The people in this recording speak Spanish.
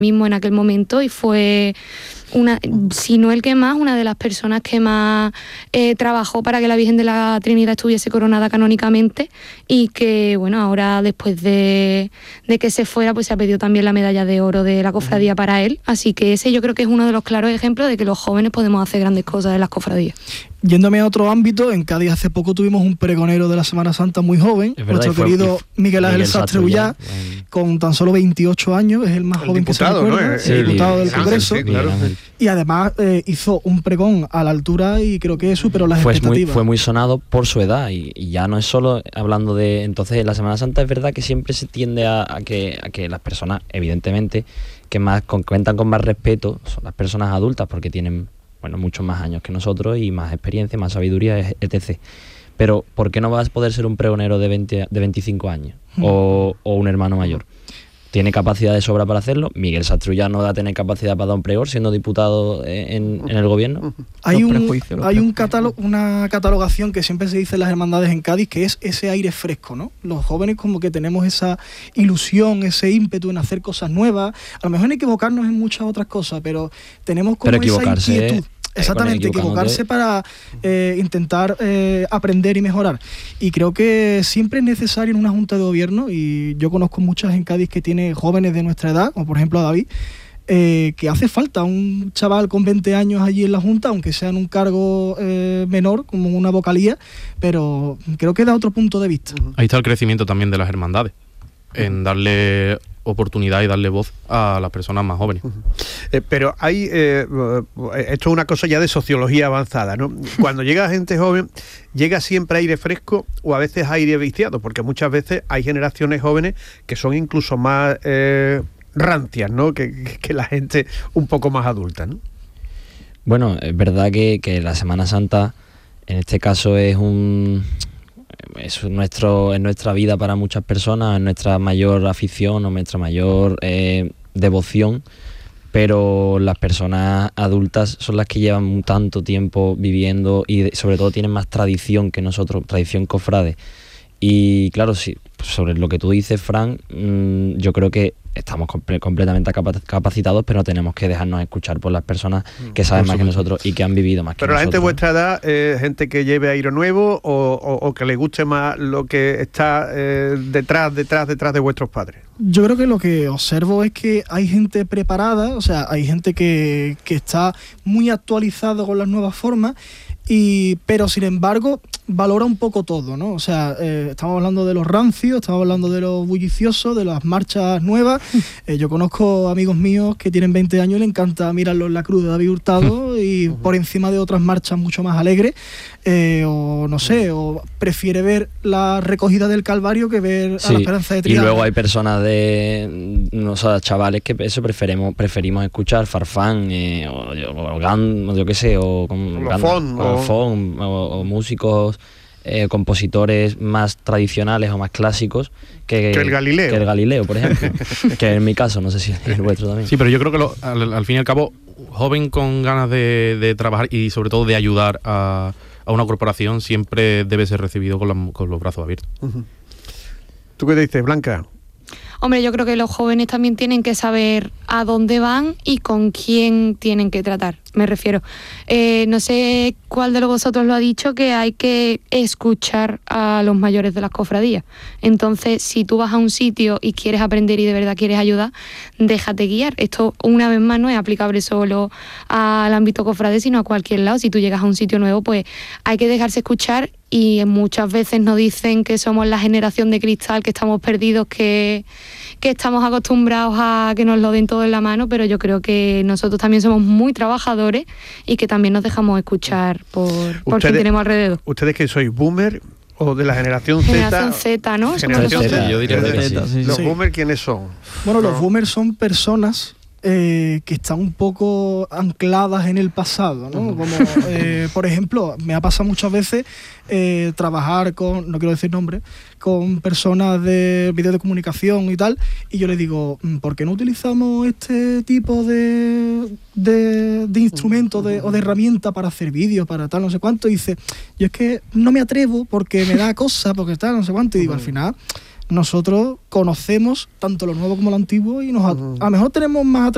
mismo en aquel momento y fue si no el que más, una de las personas que más trabajó para que la Virgen de la Trinidad estuviese coronada canónicamente, y que bueno, ahora después de que se fuera, pues se ha pedido también la medalla de oro de la cofradía para él, así que ese yo creo que es uno de los claros ejemplos de que los jóvenes podemos hacer grandes cosas en las cofradías. Yéndome a otro ámbito, en Cádiz hace poco tuvimos un pregonero de la Semana Santa muy joven, nuestro querido Miguel Ángel Sastre Ullá, con tan solo 28 años, es el más joven que se recuerda, ¿no? El diputado del Congreso, sí, claro. Y además hizo un pregón a la altura y creo que superó las expectativas. Fue muy sonado por su edad y ya no es solo hablando de... Entonces, en la Semana Santa es verdad que siempre se tiende a que las personas, evidentemente, que más cuentan con más respeto son las personas adultas, porque tienen muchos más años que nosotros y más experiencia, más sabiduría, etc. Pero ¿por qué no vas a poder ser un pregonero de 25 años o un hermano mayor? Tiene capacidad de sobra para hacerlo. Miguel Sastre Ullá no va a tener capacidad para dar un pregón siendo diputado en el gobierno. Hay un catálogo, una catalogación que siempre se dice en las hermandades en Cádiz, que es ese aire fresco, ¿no? Los jóvenes como que tenemos esa ilusión, ese ímpetu en hacer cosas nuevas. A lo mejor en equivocarnos en muchas otras cosas, pero tenemos como esa inquietud. Exactamente, equivocarse para intentar aprender y mejorar. Y creo que siempre es necesario en una junta de gobierno, y yo conozco muchas en Cádiz que tiene jóvenes de nuestra edad, como por ejemplo a David, que hace falta un chaval con 20 años allí en la junta, aunque sea en un cargo menor, como una vocalía, pero creo que da otro punto de vista. Ahí está el crecimiento también de las hermandades, en darle oportunidad y darle voz a las personas más jóvenes. Pero hay esto es una cosa ya de sociología avanzada, ¿no? Cuando llega gente joven, llega siempre aire fresco o a veces aire viciado, porque muchas veces hay generaciones jóvenes que son incluso más rancias, ¿no? que la gente un poco más adulta, ¿no? Bueno, es verdad que la Semana Santa en este caso es nuestra vida para muchas personas, es nuestra mayor afición o nuestra mayor devoción, pero las personas adultas son las que llevan tanto tiempo viviendo y sobre todo tienen más tradición que nosotros, tradición cofrade. Y claro, sí, sobre lo que tú dices, Fran, yo creo que estamos completamente capacitados, pero tenemos que dejarnos escuchar por las personas que saben más que nosotros y que han vivido más que nosotros. Pero la gente de vuestra edad, gente que lleve aire nuevo o que le guste más lo que está detrás de vuestros padres. Yo creo que lo que observo es que hay gente preparada, o sea, hay gente que está muy actualizada con las nuevas formas, pero sin embargo valora un poco todo, ¿no? O sea, estamos hablando de los rancios, estamos hablando de los bulliciosos, de las marchas nuevas. Yo conozco amigos míos que tienen 20 años y les encanta mirarlo en la cruz de David Hurtado y por encima de otras marchas mucho más alegres, o no sé, o prefiere ver la recogida del Calvario que ver a la Esperanza de Triana. Y luego hay personas chavales que eso preferimos escuchar, Farfán, o yo qué sé, o músicos, compositores más tradicionales o más clásicos que el Galileo, por ejemplo, que en mi caso, no sé si es el vuestro también. Sí, pero yo creo que al fin y al cabo, joven con ganas de trabajar y sobre todo de ayudar a una corporación siempre debe ser recibido con los brazos abiertos. ¿Tú qué dices, Blanca? Hombre, yo creo que los jóvenes también tienen que saber a dónde van y con quién tienen que tratar, me refiero. No sé cuál de vosotros lo ha dicho, que hay que escuchar a los mayores de las cofradías. Entonces, si tú vas a un sitio y quieres aprender y de verdad quieres ayudar, déjate guiar. Esto, una vez más, no es aplicable solo al ámbito cofrade, sino a cualquier lado. Si tú llegas a un sitio nuevo, pues hay que dejarse escuchar, y muchas veces nos dicen que somos la generación de cristal, que estamos perdidos, que estamos acostumbrados a que nos lo den todo en la mano, pero yo creo que nosotros también somos muy trabajadores y que también nos dejamos escuchar por quien tenemos alrededor. ¿Ustedes que sois boomer o de la generación Z? Generación Z, ¿no? Generación Z. Yo diría que sí. ¿Los boomers quiénes son? Bueno, los boomers son personas que están un poco ancladas en el pasado, ¿no? Como, por ejemplo, me ha pasado muchas veces trabajar con, no quiero decir nombres, con personas de vídeos de comunicación y tal, y yo les digo, ¿por qué no utilizamos este tipo de instrumentos o de herramientas para hacer vídeos, para tal, no sé cuánto? Y dice, yo es que no me atrevo porque me da cosa, porque tal, no sé cuánto, y digo, al final nosotros conocemos tanto lo nuevo como lo antiguo y a lo mejor tenemos más